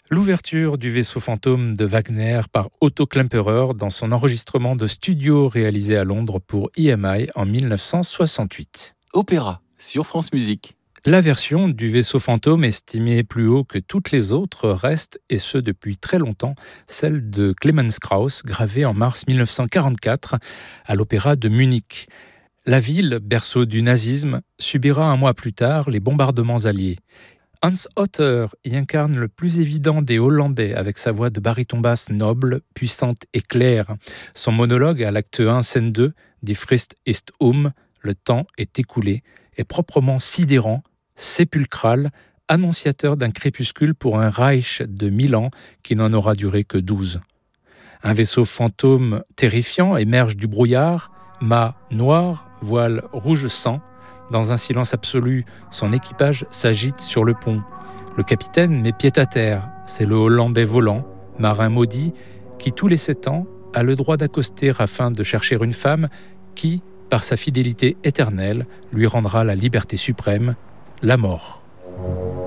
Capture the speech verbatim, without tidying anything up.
L'ouverture du vaisseau fantôme de Wagner par Otto Klemperer dans son enregistrement de studio réalisé à Londres pour E M I en mille neuf cent soixante-huit. Opéra sur France Musique. La version du vaisseau fantôme estimée plus haut que toutes les autres reste, et ce depuis très longtemps, celle de Clemens Krauss, gravée en mars mille neuf cent quarante-quatre à l'Opéra de Munich. La ville, berceau du nazisme, subira un mois plus tard les bombardements alliés. Hans Hotter y incarne le plus évident des Hollandais avec sa voix de baryton basse noble, puissante et claire. Son monologue à l'acte un, scène deux, Die Frist ist um, le temps est écoulé, est proprement sidérant, sépulcral, annonciateur d'un crépuscule pour un Reich de mille ans qui n'en aura duré que douze. Un vaisseau fantôme terrifiant émerge du brouillard, mât noir, voile rouge sang. Dans un silence absolu, son équipage s'agite sur le pont. Le capitaine met pied à terre. C'est le Hollandais volant, marin maudit, qui tous les sept ans a le droit d'accoster afin de chercher une femme qui, par sa fidélité éternelle, lui rendra la liberté suprême, la mort.